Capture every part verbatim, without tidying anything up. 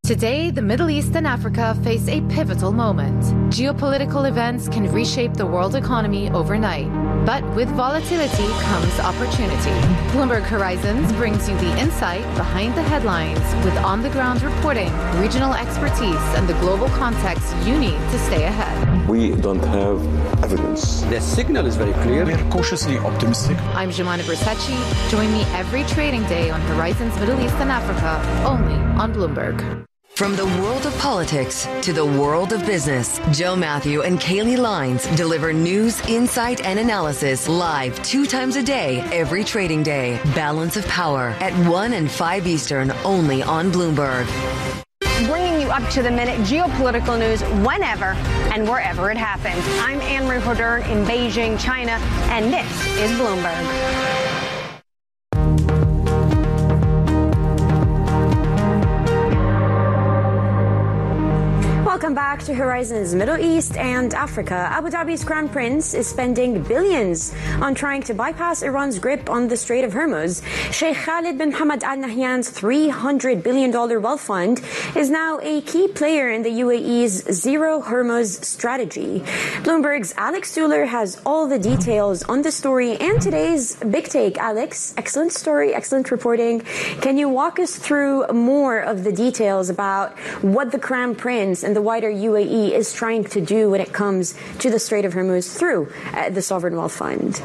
Today, the Middle East and Africa face a pivotal moment. Geopolitical events can reshape the world economy overnight. But with volatility comes opportunity. Bloomberg Horizons brings you the insight behind the headlines with on-the-ground reporting, regional expertise, and the global context you need to stay ahead. We don't have evidence. The signal is very clear. We are cautiously optimistic. I'm Jemana Bersachi. Join me every trading day on Horizons Middle East and Africa, only on Bloomberg. From the world of politics to the world of business, Joe Matthew and Kaylee Lines deliver news, insight, and analysis live two times a day, every trading day. Balance of Power at one and five Eastern, only on Bloomberg. Bringing you up to the minute geopolitical news whenever and wherever it happens. I'm Anne-Marie Hodern in Beijing, China, and this is Bloomberg. Welcome back to Horizons Middle East and Africa. Abu Dhabi's Crown Prince is spending billions on trying to bypass Iran's grip on the Strait of Hormuz. Sheikh Khalid bin Hamad Al Nahyan's three hundred billion dollars wealth fund is now a key player in the U A E's Zero Hormuz strategy. Bloomberg's Alex Stuhler has all the details on the story and today's big take. Alex, excellent story, excellent reporting. Can you walk us through more of the details about what the Crown Prince and the wider U A E is trying to do when it comes to the Strait of Hormuz through uh, the Sovereign Wealth Fund?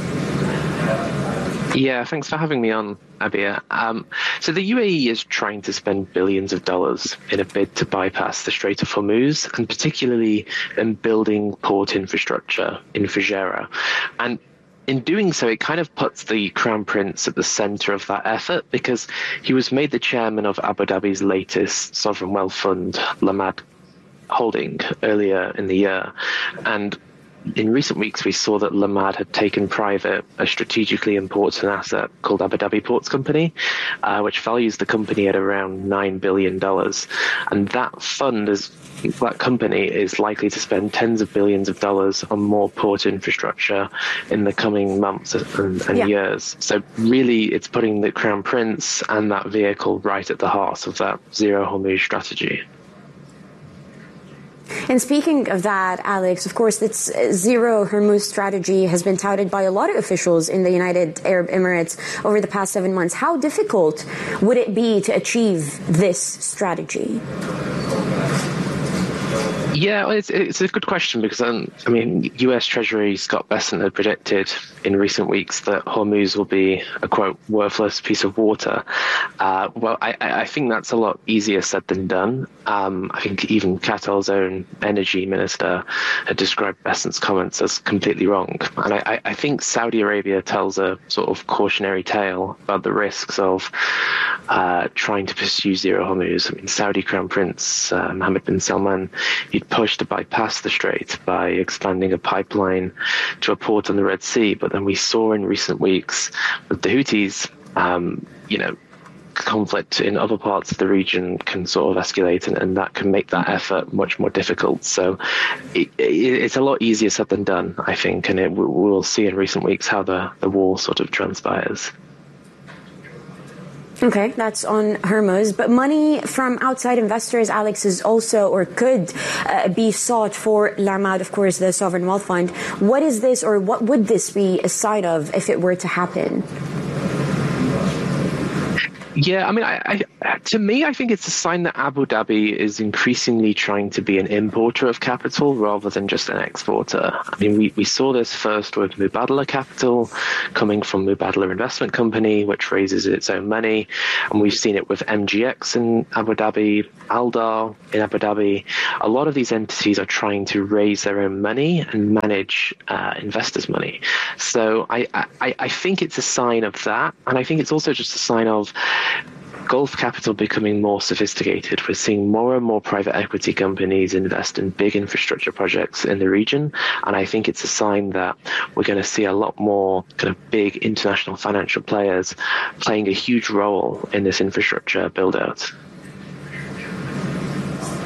Yeah, thanks for having me on, Abia. Um, so the U A E is trying to spend billions of dollars in a bid to bypass the Strait of Hormuz, and particularly in building port infrastructure in Fujairah. And in doing so, it kind of puts the Crown Prince at the center of that effort, because he was made the chairman of Abu Dhabi's latest sovereign wealth fund, Lamad Holding, earlier in the year. And in recent weeks, we saw that Lamad had taken private a strategically important asset called Abu Dhabi Ports Company, uh, which values the company at around nine billion dollars. And that fund is that company is likely to spend tens of billions of dollars on more port infrastructure in the coming months and, and yeah. years. So really, it's putting the Crown Prince and that vehicle right at the heart of that Zero Hormuz strategy. And speaking of that, Alex, of course, this Zero Hormuz strategy has been touted by a lot of officials in the United Arab Emirates over the past seven months. How difficult would it be to achieve this strategy? Yeah, well, it's, it's a good question, because, um, I mean, U S Treasury Scott Bessent had predicted in recent weeks that Hormuz will be a, quote, worthless piece of water. Uh, well, I, I think that's a lot easier said than done. Um, I think even Qatar's own energy minister had described Bessent's comments as completely wrong. And I, I think Saudi Arabia tells a sort of cautionary tale about the risks of uh, trying to pursue Zero Hormuz. I mean, Saudi Crown Prince uh, Mohammed bin Salman, he pushed to bypass the strait by expanding a pipeline to a port on the Red Sea. But then we saw in recent weeks that the Houthis, um, you know, conflict in other parts of the region can sort of escalate, and, and that can make that effort much more difficult. So it, it, it's a lot easier said than done, I think, and it, we'll see in recent weeks how the, the war sort of transpires. Okay, that's on Hormuz. But money from outside investors, Alex, is also or could uh, be sought for Lamad, of course, the Sovereign Wealth Fund. What is this, or what would this be a sign of if it were to happen? Yeah, I mean, I, I, to me, I think it's a sign that Abu Dhabi is increasingly trying to be an importer of capital rather than just an exporter. I mean, we, we saw this first with Mubadala Capital coming from Mubadala Investment Company, which raises its own money. And we've seen it with M G X in Abu Dhabi, Aldar in Abu Dhabi. A lot of these entities are trying to raise their own money and manage uh, investors' money. So I, I, I think it's a sign of that. And I think it's also just a sign of Gulf capital becoming more sophisticated. We're seeing more and more private equity companies invest in big infrastructure projects in the region. And I think it's a sign that we're going to see a lot more kind of big international financial players playing a huge role in this infrastructure build out.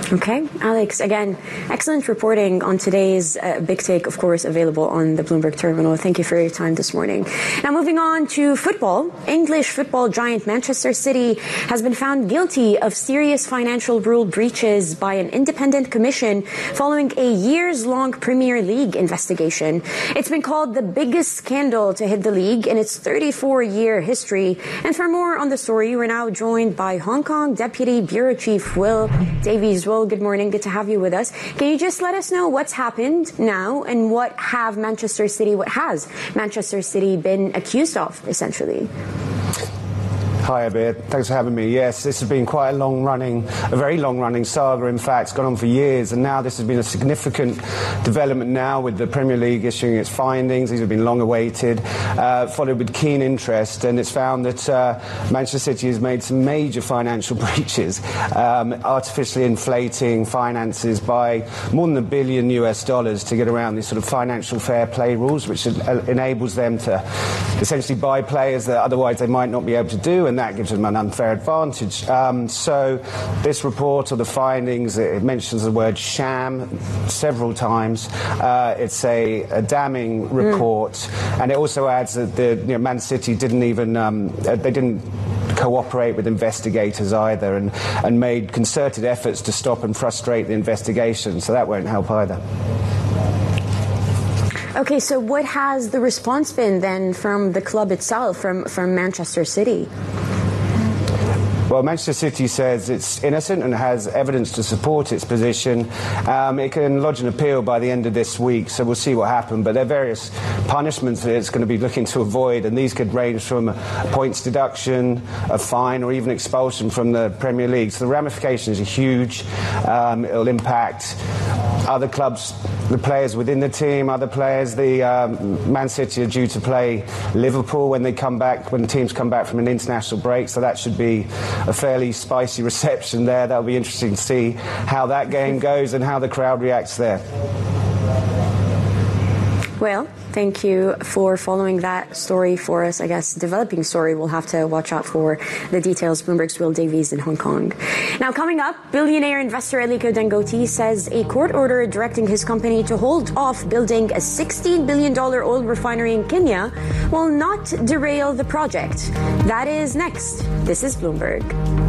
Okay, Alex, again, excellent reporting on today's uh, Big Take, of course, available on the Bloomberg Terminal. Thank you for your time this morning. Now, moving on to football. English football giant Manchester City has been found guilty of serious financial rule breaches by an independent commission following a years-long Premier League investigation. It's been called the biggest scandal to hit the league in its thirty-four-year history. And for more on the story, we're now joined by Hong Kong Deputy Bureau Chief Will Davies. Will, good morning. Good to have you with us. Can you just let us know what's happened now and what have Manchester City, what has Manchester City been accused of, essentially? Hi, Abir. Thanks for having me. Yes, this has been quite a long-running, a very long-running saga, in fact. It's gone on for years, and now this has been a significant development now with the Premier League issuing its findings. These have been long awaited, uh, followed with keen interest, and it's found that uh, Manchester City has made some major financial breaches, um, artificially inflating finances by more than a billion U S dollars to get around these sort of financial fair play rules, which enables them to essentially buy players that otherwise they might not be able to do, and that gives them an unfair advantage. Um, so this report, or the findings, it mentions the word sham several times. Uh, it's a, a damning report, mm. and it also adds that the you know, Man City didn't even um, they didn't cooperate with investigators either, and, and made concerted efforts to stop and frustrate the investigation. So that won't help either. Okay, so what has the response been then from the club itself, from, from Manchester City? Well, Manchester City says it's innocent and has evidence to support its position. Um, it can lodge an appeal by the end of this week, so we'll see what happens. But there are various punishments that it's going to be looking to avoid, and these could range from a points deduction, a fine, or even expulsion from the Premier League. So the ramifications are huge. Um, it'll impact other clubs, the players within the team, other players. The um, Man City are due to play Liverpool when they come back, when the teams come back from an international break, so that should be a fairly spicy reception there. That'll be interesting to see how that game goes and how the crowd reacts there. Well, thank you for following that story for us. I guess developing story. We'll have to watch out for the details. Bloomberg's Will Davies in Hong Kong. Now, coming up, billionaire investor Aliko Dangote says a court order directing his company to hold off building a sixteen billion dollars oil refinery in Kenya will not derail the project. That is next. This is Bloomberg.